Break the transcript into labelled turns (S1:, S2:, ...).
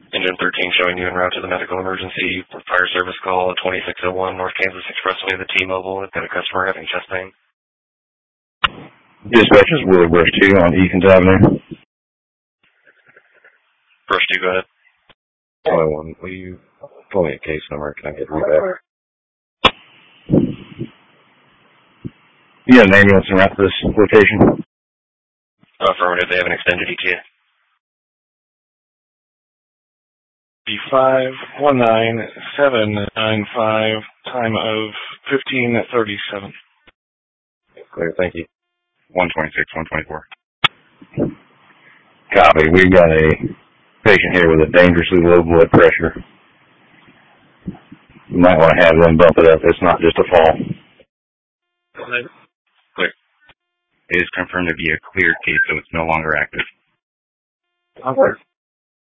S1: Engine 13 showing you en route to the medical emergency. Fire service call at 2601 North Kansas Expressway, the T-Mobile. I've got a customer having chest pain.
S2: Dispatch is Willie Brush 2 on Eakins Avenue.
S1: Brush 2, go ahead.
S2: Will you pull me a case number? Can I get reback? You got an ambulance en route to this location?
S1: Affirmative, they have an extended ETA.
S3: B519795, time of 15:37.
S2: Clear, thank you. 126, 124. Copy. We've got a patient here with a dangerously low blood pressure. You might want to have them bump it up. It's not just a fall.
S1: Clear.
S2: It is confirmed to be a cleared case, so it's no longer active.
S1: Okay.